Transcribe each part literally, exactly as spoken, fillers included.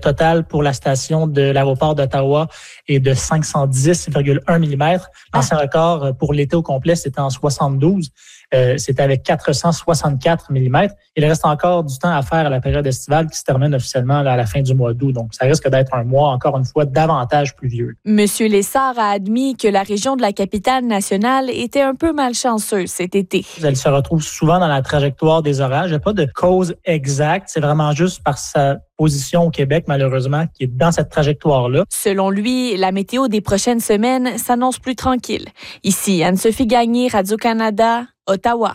total pour la station de l'aéroport d'Ottawa est de cinq cent dix virgule un millimètres. L'ancien ah. record pour l'été au complet, c'était en soixante-douze. Euh, c'était avec quatre cent soixante-quatre millimètres. Il reste encore du temps à faire à la période estivale qui se termine officiellement là, à la fin du mois d'août. Donc, ça risque d'être un mois, encore une fois, davantage pluvieux. Monsieur Lessard a admis que la région de la capitale nationale était un peu malchanceuse cet été. Elle se retrouve souvent dans la trajectoire des orages. Il n'y a pas de cause exacte. C'est vraiment juste par sa position au Québec, malheureusement, qui est dans cette trajectoire-là. Selon lui, la météo des prochaines semaines s'annonce plus tranquille. Ici, Anne-Sophie Gagné, Radio-Canada, Ottawa.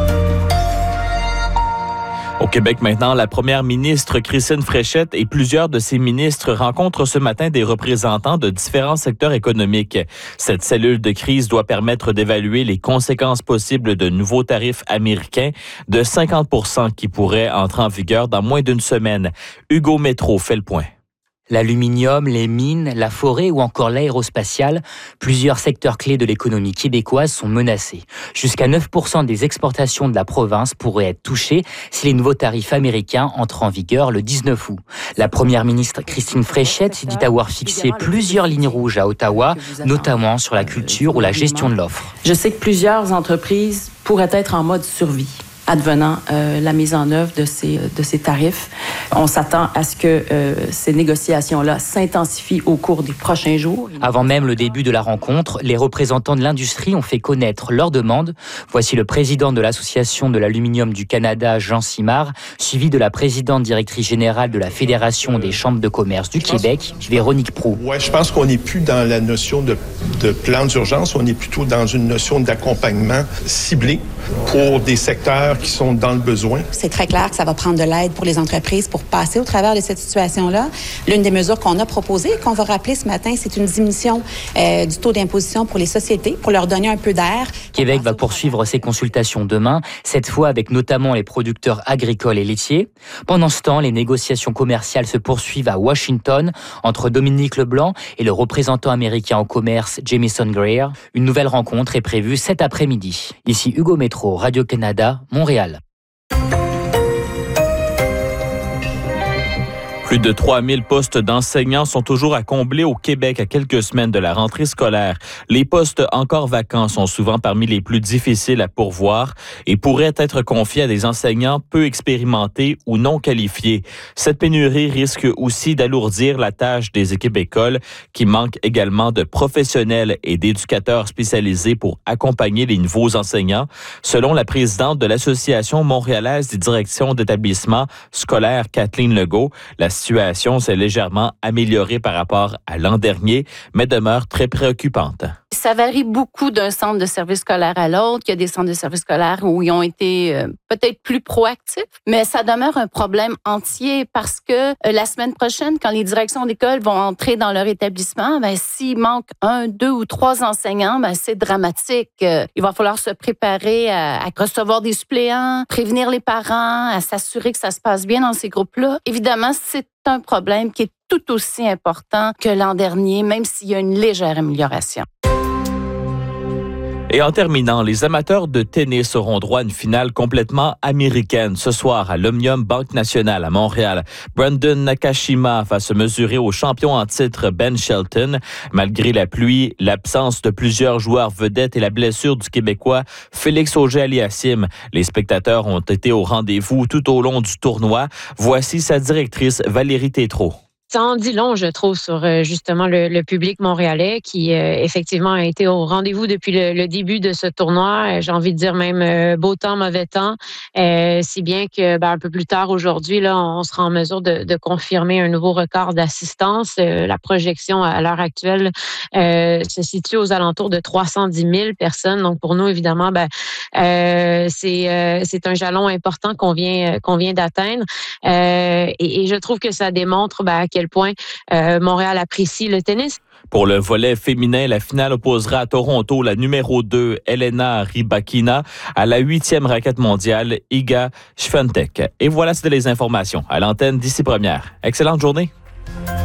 Au Québec maintenant, la première ministre Christine Fréchette et plusieurs de ses ministres rencontrent ce matin des représentants de différents secteurs économiques. Cette cellule de crise doit permettre d'évaluer les conséquences possibles de nouveaux tarifs américains de cinquante pour cent qui pourraient entrer en vigueur dans moins d'une semaine. Hugo Métro fait le point. L'aluminium, les mines, la forêt ou encore l'aérospatiale, plusieurs secteurs clés de l'économie québécoise sont menacés. Jusqu'à neuf pour cent des exportations de la province pourraient être touchées si les nouveaux tarifs américains entrent en vigueur le dix-neuf août. La première ministre Christine Fréchette dit avoir fixé plusieurs lignes rouges à Ottawa, notamment sur la culture ou la gestion de l'offre. Je sais que plusieurs entreprises pourraient être en mode survie advenant euh, la mise en œuvre de ces, de ces tarifs. On s'attend à ce que euh, ces négociations-là s'intensifient au cours des prochains jours. Avant même le début de la rencontre, les représentants de l'industrie ont fait connaître leurs demandes. Voici le président de l'Association de l'aluminium du Canada, Jean Simard, suivi de la présidente directrice générale de la Fédération des chambres de commerce du Québec, Véronique Proulx. Oui, je pense qu'on n'est plus dans la notion de, de plan d'urgence, on est plutôt dans une notion d'accompagnement ciblé pour des secteurs qui sont dans le besoin. C'est très clair que ça va prendre de l'aide pour les entreprises pour passer au travers de cette situation-là. L'une des mesures qu'on a proposées, qu'on va rappeler ce matin, c'est une diminution euh, du taux d'imposition pour les sociétés, pour leur donner un peu d'air. Québec va poursuivre ses consultations demain, cette fois avec notamment les producteurs agricoles et laitiers. Pendant ce temps, les négociations commerciales se poursuivent à Washington entre Dominique Leblanc et le représentant américain au commerce, Jamieson Greer. Une nouvelle rencontre est prévue cet après-midi. Ici Hugo Métro, Radio-Canada, Montréal. Plus de trois mille postes d'enseignants sont toujours à combler au Québec à quelques semaines de la rentrée scolaire. Les postes encore vacants sont souvent parmi les plus difficiles à pourvoir et pourraient être confiés à des enseignants peu expérimentés ou non qualifiés. Cette pénurie risque aussi d'alourdir la tâche des équipes écoles qui manquent également de professionnels et d'éducateurs spécialisés pour accompagner les nouveaux enseignants. Selon la présidente de l'Association montréalaise des directions d'établissements scolaires, Kathleen Legault, la La situation s'est légèrement améliorée par rapport à l'an dernier, mais demeure très préoccupante. Ça varie beaucoup d'un centre de service scolaire à l'autre. Il y a des centres de service scolaire où ils ont été euh, peut-être plus proactifs, mais ça demeure un problème entier parce que euh, la semaine prochaine, quand les directions d'école vont entrer dans leur établissement, ben, s'il manque un, deux ou trois enseignants, ben, c'est dramatique. Euh, il va falloir se préparer à, à recevoir des suppléants, prévenir les parents, à s'assurer que ça se passe bien dans ces groupes-là. Évidemment, c'est un problème qui est tout aussi important que l'an dernier, même s'il y a une légère amélioration. Et en terminant, les amateurs de tennis auront droit à une finale complètement américaine ce soir à l'Omnium Banque Nationale à Montréal. Brandon Nakashima va se mesurer au champion en titre Ben Shelton. Malgré la pluie, l'absence de plusieurs joueurs vedettes et la blessure du Québécois Félix Auger-Aliassime, les spectateurs ont été au rendez-vous tout au long du tournoi. Voici sa directrice Valérie Tétrault. Ça en dit long, je trouve, sur euh, justement le, le public montréalais qui, euh, effectivement, a été au rendez-vous depuis le, le début de ce tournoi. Euh, j'ai envie de dire même euh, beau temps, mauvais temps. Euh, si bien que, ben, un peu plus tard aujourd'hui, là, on sera en mesure de, de confirmer un nouveau record d'assistance. Euh, la projection à l'heure actuelle euh, se situe aux alentours de trois cent dix mille personnes. Donc, pour nous, évidemment, ben, euh, c'est, euh, c'est un jalon important qu'on vient, qu'on vient d'atteindre. Euh, et, et je trouve que ça démontre ben, à quel point euh, Montréal apprécie le tennis. Pour le volet féminin, la finale opposera à Toronto la numéro deux, Elena Rybakina, à la huitième raquette mondiale, Iga Swiatek. Et voilà, c'était les informations à l'antenne d'ici première. Excellente journée.